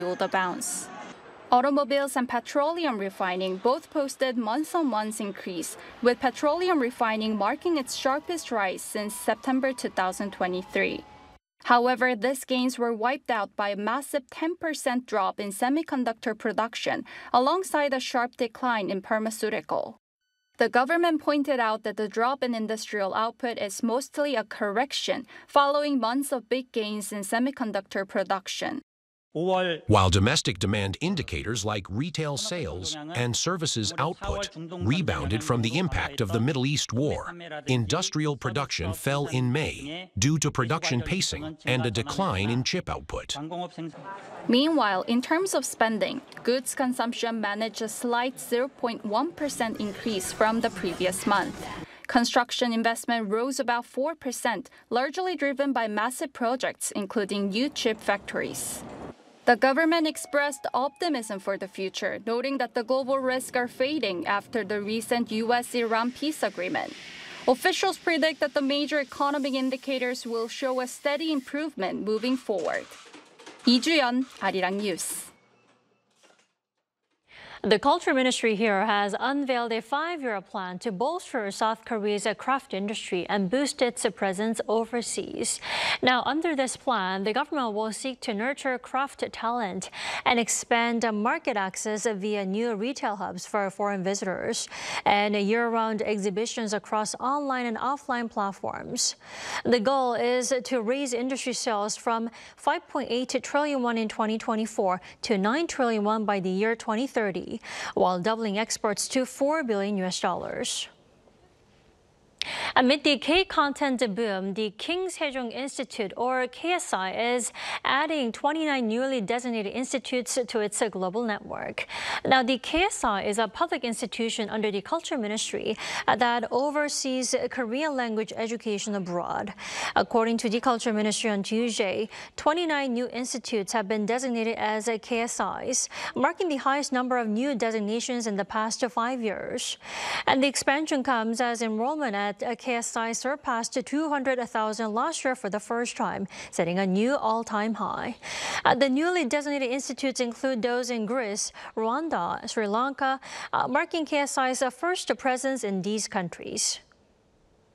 fueled the bounce. Automobiles and petroleum refining both posted month-on-month increase, with petroleum refining marking its sharpest rise since September 2023. However, these gains were wiped out by a massive 10% drop in semiconductor production, alongside a sharp decline in pharmaceutical. The government pointed out that the drop in industrial output is mostly a correction following months of big gains in semiconductor production. While domestic demand indicators like retail sales and services output rebounded from the impact of the Middle East war, industrial production fell in May due to production pacing and a decline in chip output. Meanwhile, in terms of spending, goods consumption managed a slight 0.1% increase from the previous month. Construction investment rose about 4%, largely driven by massive projects, including new chip factories. The government expressed optimism for the future, noting that the global risks are fading after the recent U.S.-Iran peace agreement. Officials predict that the major economic indicators will show a steady improvement moving forward. 이주연, 아리랑 뉴스. The Culture Ministry here has unveiled a 5-year plan to bolster South Korea's craft industry and boost its presence overseas. Now, under this plan, the government will seek to nurture craft talent and expand market access via new retail hubs for foreign visitors and year-round exhibitions across online and offline platforms. The goal is to raise industry sales from 5.8 trillion won in 2024 to 9 trillion won by the year 2030. While doubling exports to $4 billion. Amid the K-content boom, the King Sejong Institute, or KSI, is adding 29 newly designated institutes to its global network. Now, the KSI is a public institution under the Culture Ministry that oversees Korean language education abroad. According to the Culture Ministry on Tuesday, 29 new institutes have been designated as KSIs, marking the highest number of new designations in the past 5 years. And the expansion comes as enrollment at KSI surpassed 200,000 last year for the first time, setting a new all-time high. The newly designated institutes include those in Greece, Rwanda, Sri Lanka, marking KSI's first presence in these countries.